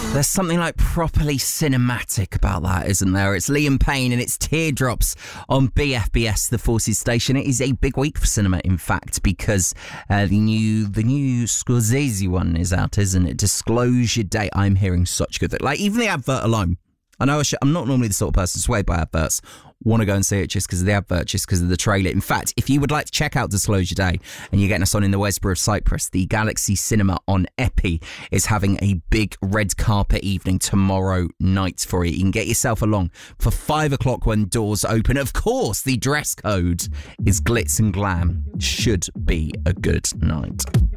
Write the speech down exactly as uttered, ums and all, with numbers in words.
There's something like properly cinematic about that, isn't there? It's Liam Payne and it's Teardrops on B F B S, the Forces station. It is a big week for cinema, in fact, because uh, the new the new Scorsese one is out, isn't it? Disclosure Day. I'm hearing such good things. Like, even the advert alone. I know I should, I'm not normally the sort of person swayed by adverts. Want to go and see it just because of the advert, just because of the trailer. In fact, if you would like to check out Disclosure Day and you're getting us on in the Westborough of Cyprus, the Galaxy Cinema on Epi is having a big red carpet evening tomorrow night for you. You can get yourself along for five o'clock when doors open. Of course, the dress code is glitz and glam. Should be a good night.